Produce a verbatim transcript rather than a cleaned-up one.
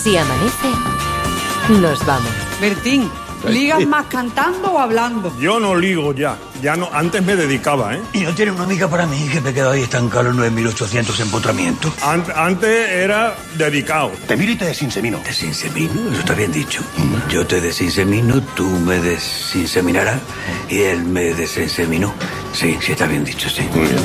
Si amanece, nos vamos. Bertín, ¿ligas más cantando o hablando? Yo no ligo ya. Ya no, antes me dedicaba, ¿eh? ¿Y no tiene una amiga para mí que me he quedado ahí estancado en los nueve mil ochocientos empotramientos? Ant- antes era dedicado. Te miro y te desinsemino. ¿Desinsemino? Eso está bien dicho. Yo te desinsemino, tú me desinseminarás y él me desinseminó. Sí, sí está bien dicho, sí. Muy bien.